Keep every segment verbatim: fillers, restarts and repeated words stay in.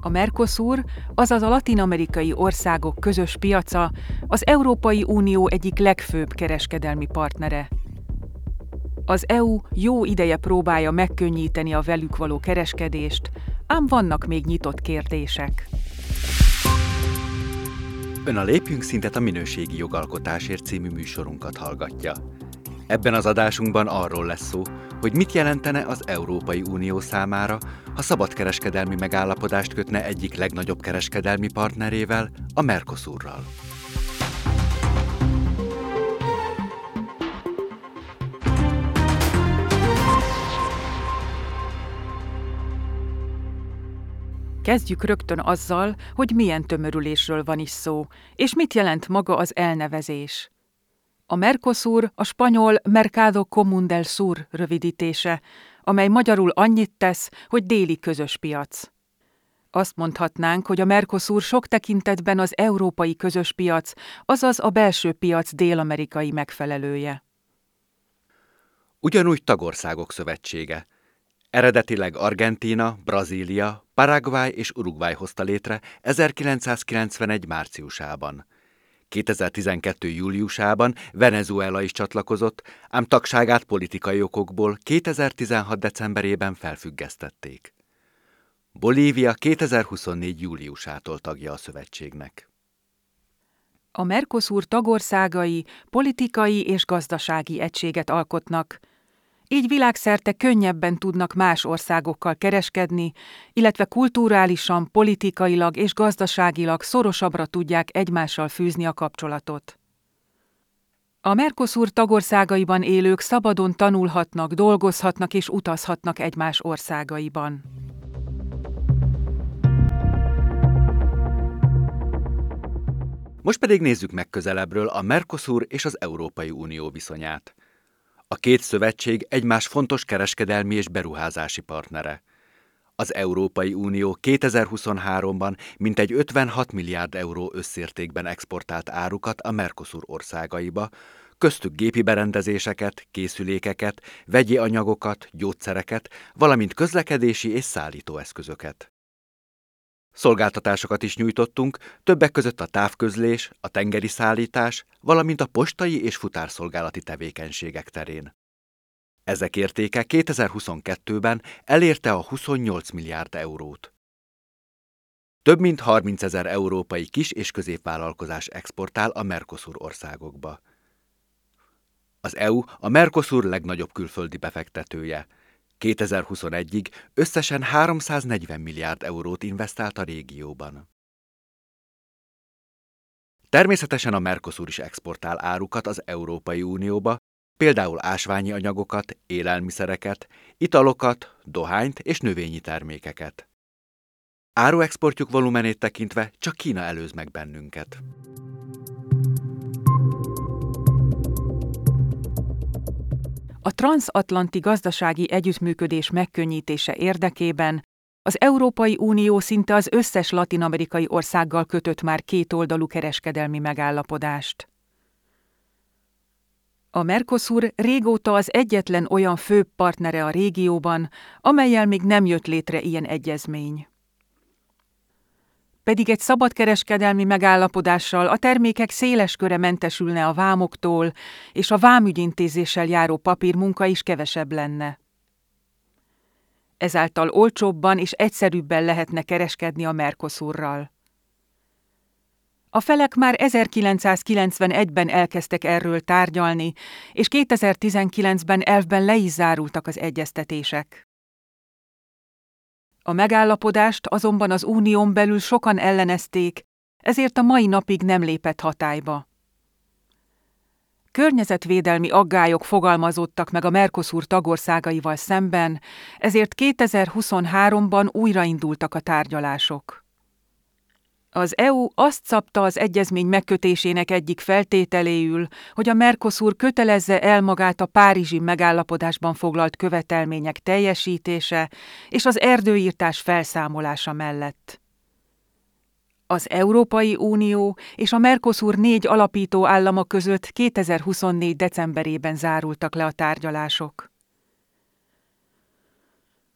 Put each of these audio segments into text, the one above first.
A Mercosur, azaz a latin-amerikai országok közös piaca, az Európai Unió egyik legfőbb kereskedelmi partnere. Az é u jó ideje próbálja megkönnyíteni a velük való kereskedést, ám vannak még nyitott kérdések. Ön a Lépjünk Szintet a minőségi jogalkotásért című műsorunkat hallgatja. Ebben az adásunkban arról lesz szó, hogy mit jelentene az Európai Unió számára, ha szabadkereskedelmi megállapodást kötne egyik legnagyobb kereskedelmi partnerével, a Mercosurral. Kezdjük rögtön azzal, hogy milyen tömörülésről van is szó, és mit jelent maga az elnevezés. A Mercosur a spanyol Mercado Común del Sur rövidítése, amely magyarul annyit tesz, hogy déli közös piac. Azt mondhatnánk, hogy a Mercosur sok tekintetben az európai közös piac, azaz a belső piac dél-amerikai megfelelője. Ugyanúgy tagországok szövetsége. Eredetileg Argentína, Brazília, Paraguay és Uruguay hozta létre ezerkilencszázkilencvenegy márciusában. kétezer-tizenkettő júliusában Venezuela is csatlakozott, ám tagságát politikai okokból kétezer-tizenhat decemberében felfüggesztették. Bolívia kétezer-huszonnégy júliusától tagja a szövetségnek. A Mercosur tagországai politikai és gazdasági egységet alkotnak, így világszerte könnyebben tudnak más országokkal kereskedni, illetve kulturálisan, politikailag és gazdaságilag szorosabbra tudják egymással fűzni a kapcsolatot. A Mercosur tagországaiban élők szabadon tanulhatnak, dolgozhatnak és utazhatnak egymás országaiban. Most pedig nézzük meg közelebbről a Mercosur és az Európai Unió viszonyát. A két szövetség egymás fontos kereskedelmi és beruházási partnere. Az Európai Unió kétezer-huszonháromban mintegy ötvenhat milliárd euró összértékben exportált árukat a Mercosur országaiba, köztük gépi berendezéseket, készülékeket, vegyi anyagokat, gyógyszereket, valamint közlekedési és szállítóeszközöket. Szolgáltatásokat is nyújtottunk, többek között a távközlés, a tengeri szállítás, valamint a postai és futárszolgálati tevékenységek terén. Ezek értéke kétezer-huszonkettőben elérte a huszonnyolc milliárd eurót. Több mint harmincezer európai kis- és középvállalkozás exportál a Mercosur országokba. Az é u a Mercosur legnagyobb külföldi befektetője. kétezer-huszonegyig összesen háromszáznegyven milliárd eurót investált a régióban. Természetesen a Mercosur is exportál árukat az Európai Unióba, például ásványi anyagokat, élelmiszereket, italokat, dohányt és növényi termékeket. Áruexportjuk volumenét tekintve csak Kína előz meg bennünket. A transzatlanti gazdasági együttműködés megkönnyítése érdekében az Európai Unió szinte az összes latin-amerikai országgal kötött már kétoldalú kereskedelmi megállapodást. A Mercosur régóta az egyetlen olyan főbb partnere a régióban, amellyel még nem jött létre ilyen egyezmény. Pedig egy szabadkereskedelmi megállapodással a termékek széles köre mentesülne a vámoktól, és a vámügyintézéssel járó papírmunka is kevesebb lenne. Ezáltal olcsóbban és egyszerűbben lehetne kereskedni a Mercosurral. A felek már ezerkilencszázkilencvenegyben elkezdtek erről tárgyalni, és kétezer-tizenkilencben elvben le is zárultak az egyeztetések. A megállapodást azonban az unión belül sokan ellenezték, ezért a mai napig nem lépett hatályba. Környezetvédelmi aggályok fogalmazódtak meg a Mercosur tagországaival szemben, ezért kétezer-huszonháromban újraindultak a tárgyalások. Az é u azt szabta az egyezmény megkötésének egyik feltételéül, hogy a Mercosur kötelezze el magát a párizsi megállapodásban foglalt követelmények teljesítése és az erdőirtás felszámolása mellett. Az Európai Unió és a Mercosur négy alapító állama között kétezer-huszonnégy decemberében zárultak le a tárgyalások.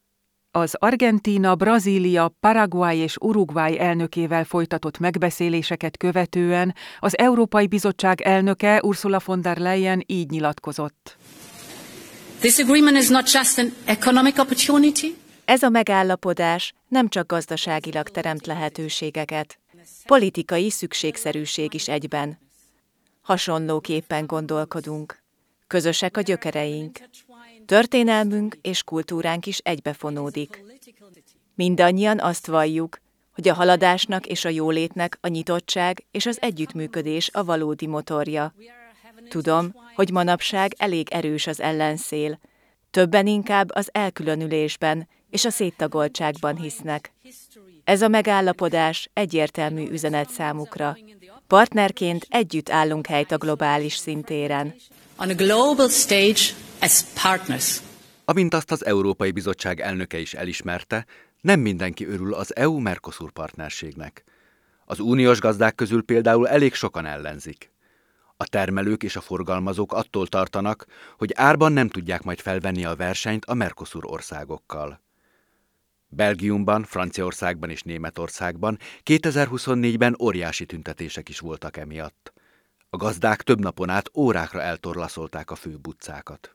Az Argentína, Brazília, Paraguay és Uruguay elnökével folytatott megbeszéléseket követően az Európai Bizottság elnöke Ursula von der Leyen így nyilatkozott. This agreement is not just an economic opportunity. Ez a megállapodás nem csak gazdaságilag teremt lehetőségeket, politikai szükségszerűség is egyben. Hasonlóképpen gondolkodunk. Közösek a gyökereink. Történelmünk és kultúránk is egybefonódik. Mindannyian azt valljuk, hogy a haladásnak és a jólétnek a nyitottság és az együttműködés a valódi motorja. Tudom, hogy manapság elég erős az ellenszél. Többen inkább az elkülönülésben és a széttagoltságban hisznek. Ez a megállapodás egyértelmű üzenet számukra. Partnerként együtt állunk helyt a globális szintéren. On a global stage as partners. Amint azt az Európai Bizottság elnöke is elismerte, nem mindenki örül az é u-Mercosur partnerségnek. Az uniós gazdák közül például elég sokan ellenzik. A termelők és a forgalmazók attól tartanak, hogy árban nem tudják majd felvenni a versenyt a Mercosur országokkal. Belgiumban, Franciaországban és Németországban kétezer-huszonnégyben óriási tüntetések is voltak emiatt. A gazdák több napon át órákra eltorlaszolták a főbb utcákat.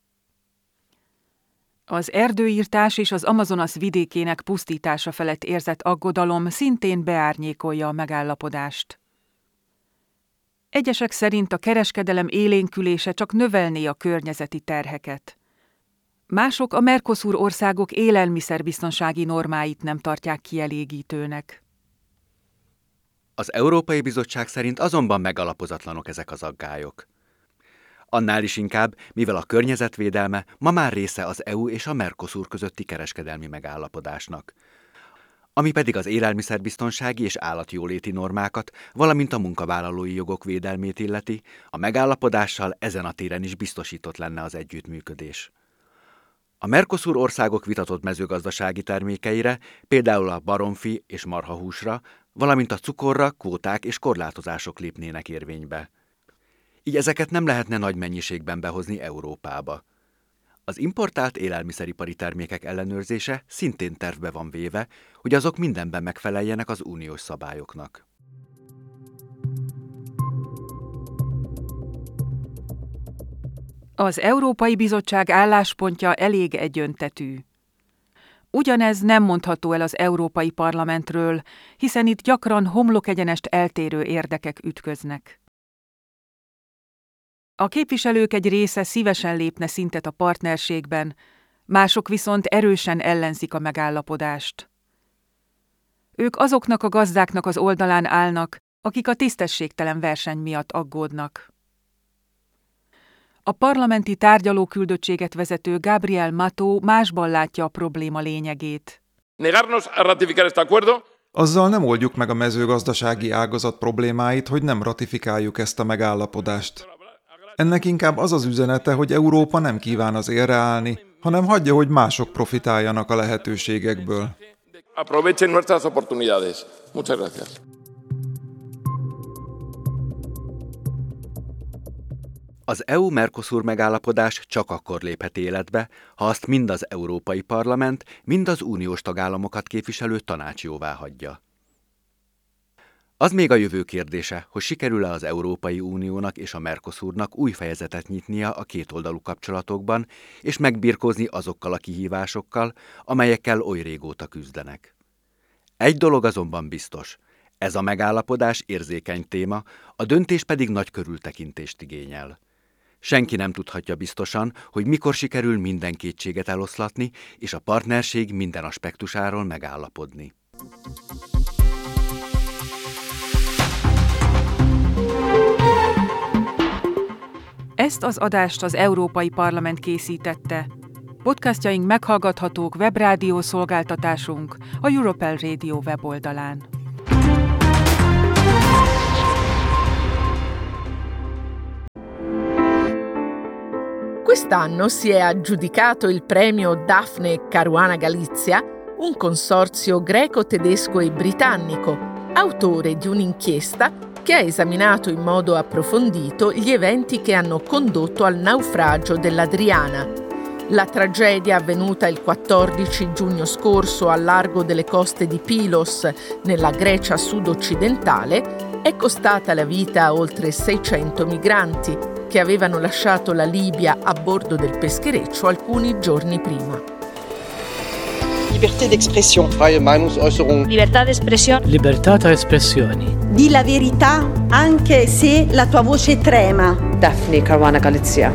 Az erdőirtás és az Amazonas vidékének pusztítása felett érzett aggodalom szintén beárnyékolja a megállapodást. Egyesek szerint a kereskedelem élénkülése csak növelné a környezeti terheket. Mások a Mercosur országok élelmiszerbiztonsági normáit nem tartják kielégítőnek. Az Európai Bizottság szerint azonban megalapozatlanok ezek az aggályok. Annál is inkább, mivel a környezetvédelme ma már része az é u és a Mercosur közötti kereskedelmi megállapodásnak, ami pedig az élelmiszerbiztonsági és állatjóléti normákat, valamint a munkavállalói jogok védelmét illeti, a megállapodással ezen a téren is biztosított lenne az együttműködés. A Mercosur országok vitatott mezőgazdasági termékeire, például a baromfi és marhahúsra, valamint a cukorra kvóták és korlátozások lépnének érvénybe. Így ezeket nem lehetne nagy mennyiségben behozni Európába. Az importált élelmiszeripari termékek ellenőrzése szintén tervbe van véve, hogy azok mindenben megfeleljenek az uniós szabályoknak. Az Európai Bizottság álláspontja elég egyöntetű. Ugyanez nem mondható el az Európai Parlamentről, hiszen itt gyakran homlokegyenest eltérő érdekek ütköznek. A képviselők egy része szívesen lépne szintet a partnerségben, mások viszont erősen ellenzik a megállapodást. Ők azoknak a gazdáknak az oldalán állnak, akik a tisztességtelen verseny miatt aggódnak. A parlamenti tárgyalóküldöttséget vezető Gabriel Mato másban látja a probléma lényegét. Negarnos a ratificar este acuerdo. Azzal nem oldjuk meg a mezőgazdasági ágazat problémáit, hogy nem ratifikáljuk ezt a megállapodást. Ennek inkább az az üzenete, hogy Európa nem kíván az élre állni, hanem hagyja, hogy mások profitáljanak a lehetőségekből. Aprovechen nuestras oportunidades. Muchas gracias. Az é u-Mercosur megállapodás csak akkor léphet életbe, ha azt mind az Európai Parlament, mind az uniós tagállamokat képviselő tanács jóváhagyja. Az még a jövő kérdése, hogy sikerül-e az Európai Uniónak és a Mercosurnak új fejezetet nyitnia a kétoldalú kapcsolatokban, és megbirkózni azokkal a kihívásokkal, amelyekkel oly régóta küzdenek. Egy dolog azonban biztos, ez a megállapodás érzékeny téma, a döntés pedig nagy körültekintést igényel. Senki nem tudhatja biztosan, hogy mikor sikerül minden kétséget eloszlatni, és a partnerség minden aspektusáról megállapodni. Ezt az adást az Európai Parlament készítette. Podcastjaink meghallgathatók webrádió szolgáltatásunk, a Europel Radio weboldalán. Quest'anno si è aggiudicato il premio Daphne Caruana Galizia, un consorzio greco-tedesco e britannico, autore di un'inchiesta che ha esaminato in modo approfondito gli eventi che hanno condotto al naufragio dell'Adriana. La tragedia, avvenuta il quattordici giugno scorso al largo delle coste di Pylos, nella Grecia sud-occidentale, è costata la vita a oltre seicento migranti che avevano lasciato la Libia a bordo del peschereccio alcuni giorni prima. Libertà d'espressione. Freie Meinungsäußerung. Libertà d'espressione. Libertà d'espressione. Di la verità anche se la tua voce trema. Daphne Caruana Galizia.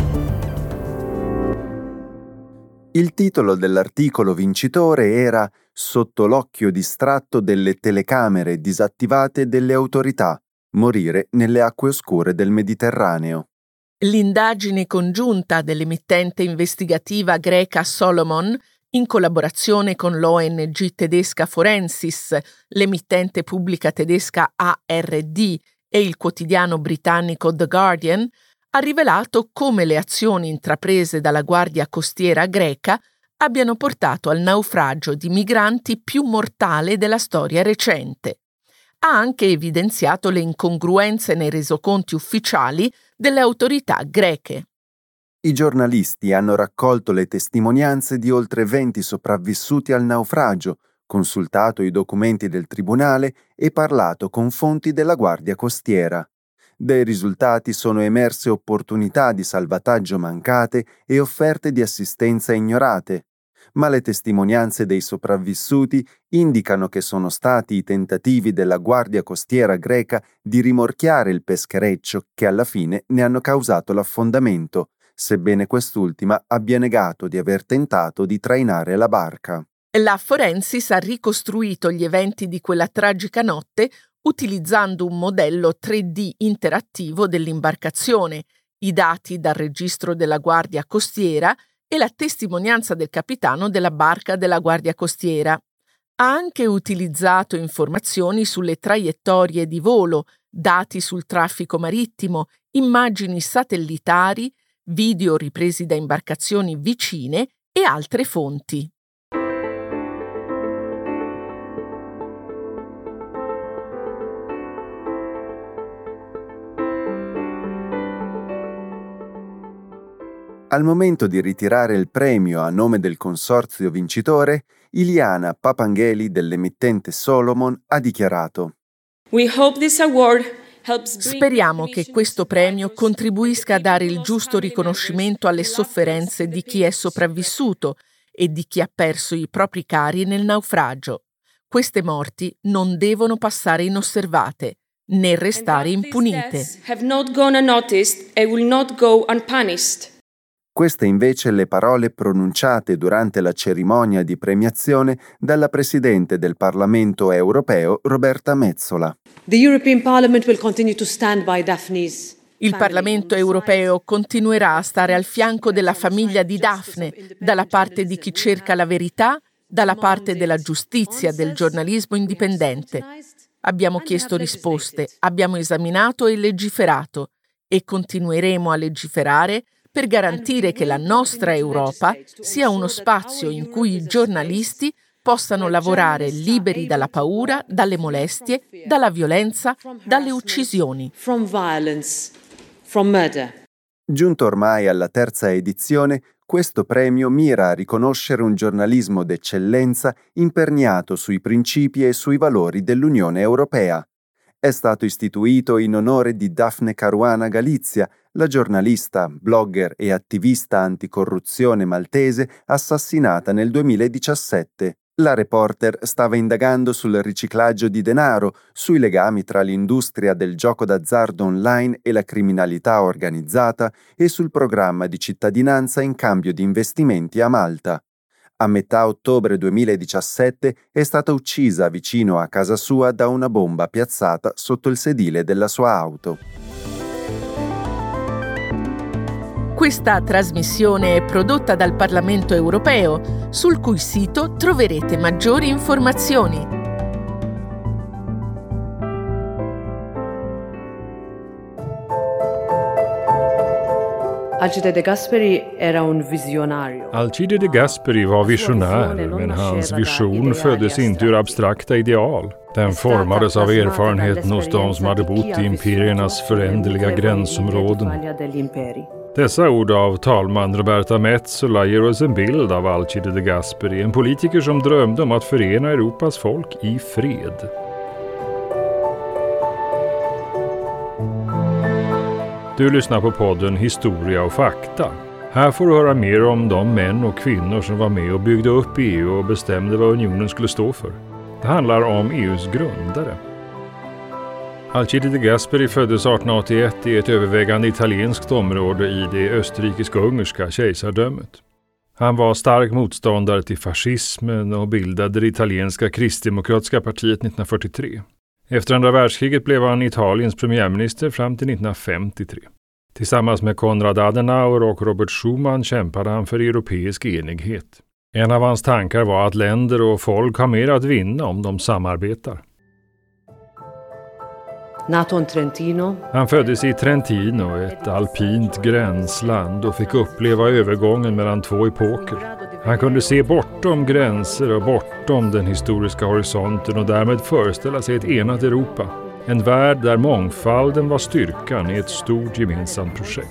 Il titolo dell'articolo vincitore era "Sotto l'occhio distratto delle telecamere disattivate delle autorità. Morire nelle acque oscure del Mediterraneo". L'indagine congiunta dell'emittente investigativa greca Solomon, in collaborazione con l'O N G tedesca Forensis, l'emittente pubblica tedesca A R D e il quotidiano britannico The Guardian, ha rivelato come le azioni intraprese dalla Guardia Costiera greca abbiano portato al naufragio di migranti più mortale della storia recente. Ha anche evidenziato le incongruenze nei resoconti ufficiali delle autorità greche. I giornalisti hanno raccolto le testimonianze di oltre venti sopravvissuti al naufragio, consultato i documenti del tribunale e parlato con fonti della Guardia Costiera. Dai risultati sono emerse opportunità di salvataggio mancate e offerte di assistenza ignorate, ma le testimonianze dei sopravvissuti indicano che sono stati i tentativi della Guardia Costiera greca di rimorchiare il peschereccio che alla fine ne hanno causato l'affondamento, sebbene quest'ultima abbia negato di aver tentato di trainare la barca. La Forensis ha ricostruito gli eventi di quella tragica notte utilizzando un modello tre D interattivo dell'imbarcazione, i dati dal registro della Guardia Costiera e la testimonianza del capitano della barca della Guardia Costiera. Ha anche utilizzato informazioni sulle traiettorie di volo, dati sul traffico marittimo, immagini satellitari, video ripresi da imbarcazioni vicine e altre fonti. Al momento di ritirare il premio a nome del consorzio vincitore, Iliana Papangeli dell'emittente Solomon ha dichiarato: We hope this award Speriamo che questo premio contribuisca a dare il giusto riconoscimento alle sofferenze di chi è sopravvissuto e di chi ha perso i propri cari nel naufragio. Queste morti non devono passare inosservate, né restare impunite. Queste invece le parole pronunciate durante la cerimonia di premiazione dalla Presidente del Parlamento europeo Roberta Metsola. The European Parliament will continue to stand by Daphne's. Il Parlamento europeo continuerà a stare al fianco della famiglia di Daphne, dalla parte di chi cerca la verità, dalla parte della giustizia, del giornalismo indipendente. Abbiamo chiesto risposte, abbiamo esaminato e legiferato e continueremo a legiferare per garantire che la nostra Europa sia uno spazio in cui i giornalisti possano lavorare liberi dalla paura, dalle molestie, dalla violenza, dalle uccisioni. From violence, from murder. Giunto ormai alla terza edizione, questo premio mira a riconoscere un giornalismo d'eccellenza imperniato sui principi e sui valori dell'Unione Europea. È stato istituito in onore di Daphne Caruana Galizia, la giornalista, blogger e attivista anticorruzione maltese assassinata nel duemiladiciassette. La reporter stava indagando sul riciclaggio di denaro, sui legami tra l'industria del gioco d'azzardo online e la criminalità organizzata e sul programma di cittadinanza in cambio di investimenti a Malta. A metà ottobre duemiladiciassette è stata uccisa vicino a casa sua da una bomba piazzata sotto il sedile della sua auto. Questa trasmissione è prodotta dal Parlamento europeo, sul cui sito troverete maggiori informazioni. Alcide De Gasperi era un visionario. Alcide De Gasperi var visionär, men hans vision föddes inte ur abstrakta ideal. Den formades av erfarenheten hos de som hade bott i imperiernas föränderliga gränsområden. Dessa ord av talman Roberta Metsola ger oss en bild av Alcide de Gasperi, en politiker som drömde om att förena Europas folk i fred. Du lyssnar på podden Historia och fakta. Här får du höra mer om de män och kvinnor som var med och byggde upp E U och bestämde vad unionen skulle stå för. Det handlar om E U:s grundare. Alcide de Gasperi föddes arton åttioett i ett övervägande italienskt område i det österrikisk-ungerska kejsardömet. Han var stark motståndare till fascismen och bildade det italienska kristdemokratiska partiet nittonhundrafyrtiotre. Efter andra världskriget blev han Italiens premiärminister fram till nittonhundrafemtiotre. Tillsammans med Konrad Adenauer och Robert Schuman kämpade han för europeisk enighet. En av hans tankar var att länder och folk har mer att vinna om de samarbetar. Nato in Trentino. Han föddes i Trentino, ett alpint gränsland, och fick uppleva övergången mellan två epoker. Han kunde se bortom gränser och bortom den historiska horisonten och därmed föreställa sig ett enat Europa. En värld där mångfalden var styrkan i ett stort gemensamt projekt.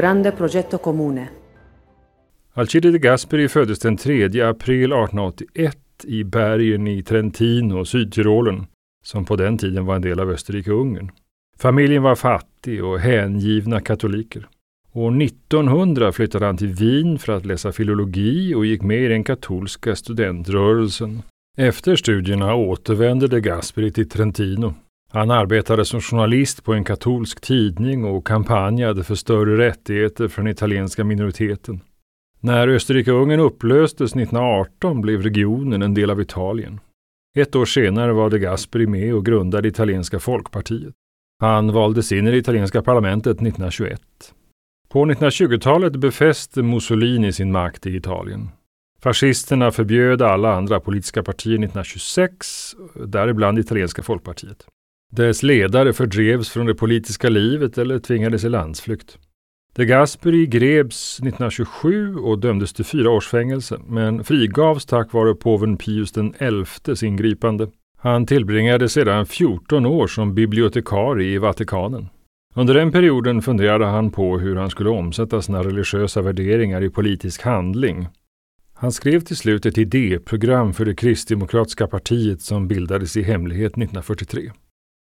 Alcide de Gasperi föddes den tredje april arton åttioett i bergen i Trentino, Sydtyrolen, som på den tiden var en del av Österrike-Ungern. Familjen var fattig och hängivna katoliker. År nittonhundra flyttade han till Wien för att läsa filologi och gick med i den katolska studentrörelsen. Efter studierna återvände de Gasperi till Trentino. Han arbetade som journalist på en katolsk tidning och kampanjade för större rättigheter för den italienska minoriteten. När Österrike-Ungern upplöstes nittonhundraarton blev regionen en del av Italien. Ett år senare var de Gasperi med och grundade italienska folkpartiet. Han valdes in i det italienska parlamentet nittonhundratjugoett. På nittonhundratjugotalet befäste Mussolini sin makt i Italien. Fascisterna förbjöd alla andra politiska partier nittonhundratjugosex, däribland italienska folkpartiet. Dess ledare fördrevs från det politiska livet eller tvingades i landsflykt. De Gasperi greps nittonhundratjugosju och dömdes till fyra års fängelse, men frigavs tack vare påven Pius den elftes ingripande. Han tillbringade sedan fjorton år som bibliotekarie i Vatikanen. Under den perioden funderade han på hur han skulle omsätta sina religiösa värderingar i politisk handling. Han skrev till slut ett idéprogram för det kristdemokratiska partiet som bildades i hemlighet nittonhundrafyrtiotre.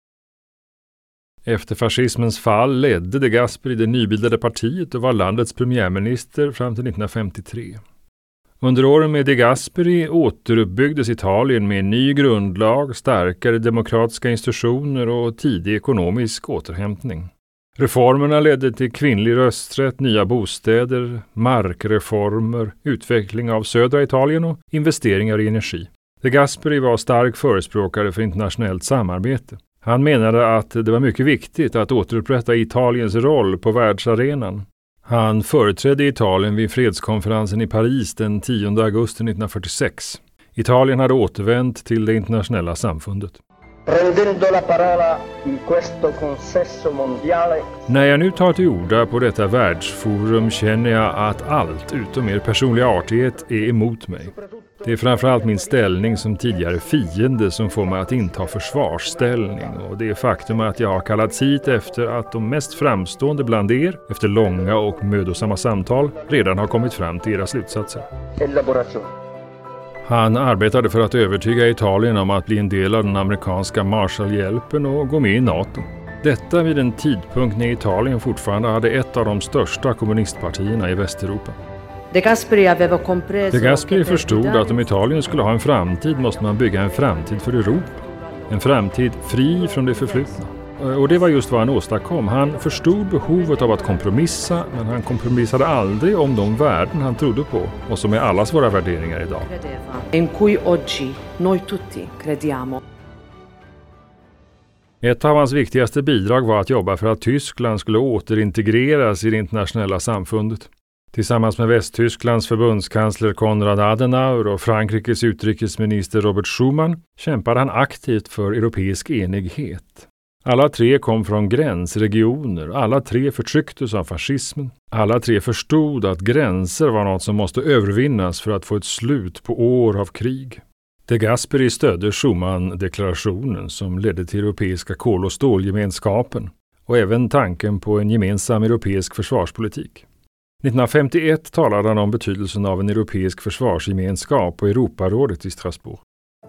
Efter fascismens fall ledde de Gasperi det nybildade partiet och var landets premiärminister fram till nittonhundrafemtiotre. Under åren med de Gasperi återuppbyggdes Italien med en ny grundlag, starkare demokratiska institutioner och tidig ekonomisk återhämtning. Reformerna ledde till kvinnlig rösträtt, nya bostäder, markreformer, utveckling av södra Italien och investeringar i energi. De Gasperi var stark förespråkare för internationellt samarbete. Han menade att det var mycket viktigt att återupprätta Italiens roll på världsarenan. Han företrädde Italien vid fredskonferensen i Paris den tionde augusti nittonhundrafyrtiosex. Italien hade återvänt till det internationella samfundet. När jag nu tar till orda på detta världsforum känner jag att allt utom er personliga artighet är emot mig. Det är framförallt min ställning som tidigare fiende som får mig att inta försvarsställning, och det är faktum att jag har kallats hit efter att de mest framstående bland er, efter långa och mödosamma samtal, redan har kommit fram till era slutsatser. Han arbetade för att övertyga Italien om att bli en del av den amerikanska Marshallhjälpen och gå med i NATO. Detta vid en tidpunkt när Italien fortfarande hade ett av de största kommunistpartierna i Västeuropa. De Gasperi aveva compreso De Gasperi förstod att om Italien skulle ha en framtid måste man bygga en framtid för Europa. En framtid fri från det förflutna. Och det var just vad han åstadkom. Han förstod behovet av att kompromissa, men han kompromissade aldrig om de värden han trodde på och som är allas våra värderingar idag. in cui oggi noi tutti crediamo. Ett av hans viktigaste bidrag var att jobba för att Tyskland skulle återintegreras i det internationella samfundet. Tillsammans med Västtysklands förbundskansler Konrad Adenauer och Frankrikes utrikesminister Robert Schuman kämpade han aktivt för europeisk enighet. Alla tre kom från gränsregioner, alla tre förtrycktes av fascismen. Alla tre förstod att gränser var något som måste övervinnas för att få ett slut på år av krig. De Gasperi stödde Schuman-deklarationen som ledde till europeiska kol- och stålgemenskapen och även tanken på en gemensam europeisk försvarspolitik. nittonhundrafemtioett talade han om betydelsen av en europeisk försvarsgemenskap på Europarådet i Strasbourg.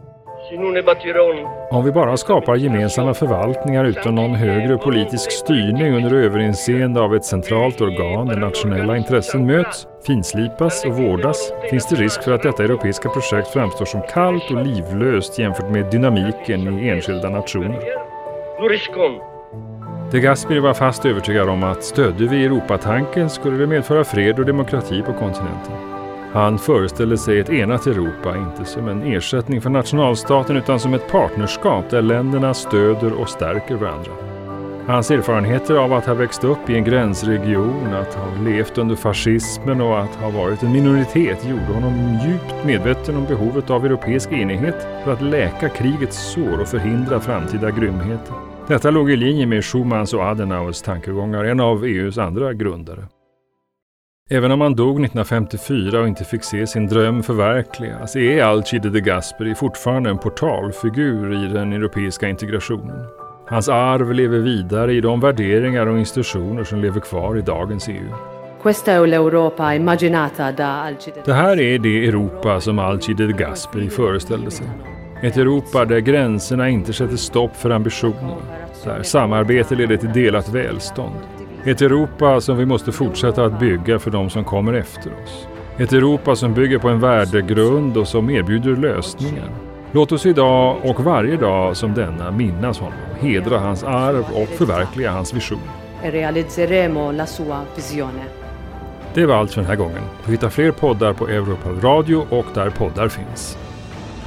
Om vi bara skapar gemensamma förvaltningar utan någon högre politisk styrning under överinseende av ett centralt organ där nationella intressen möts, finslipas och vårdas, finns det risk för att detta europeiska projekt framstår som kallt och livlöst jämfört med dynamiken i enskilda nationer. De Gasperi var fast övertygad om att stödde vi Europatanken skulle det medföra fred och demokrati på kontinenten. Han föreställde sig ett enat Europa, inte som en ersättning för nationalstaten utan som ett partnerskap där länderna stöder och stärker varandra. Hans erfarenheter av att ha växt upp i en gränsregion, att ha levt under fascismen och att ha varit en minoritet gjorde honom djupt medveten om behovet av europeisk enighet för att läka krigets sår och förhindra framtida grymheter. Detta låg i linje med Schumans och Adenauers tankegångar, en av E U:s andra grundare. Även om han dog nittonhundrafemtiofyra och inte fick se sin dröm förverkligas är Alcide de Gasperi fortfarande en portalfigur i den europeiska integrationen. Hans arv lever vidare i de värderingar och institutioner som lever kvar i dagens E U. Det här är det Europa som Alcide de Gasperi föreställde sig. Ett Europa där gränserna inte sätter stopp för ambitioner, där samarbete leder till delat välstånd. Ett Europa som vi måste fortsätta att bygga för de som kommer efter oss. Ett Europa som bygger på en värdegrund och som erbjuder lösningar. Låt oss idag och varje dag som denna minnas honom, hedra hans arv och förverkliga hans vision. Det var allt för den här gången. Du hittar fler poddar på Europal Radio och där poddar finns.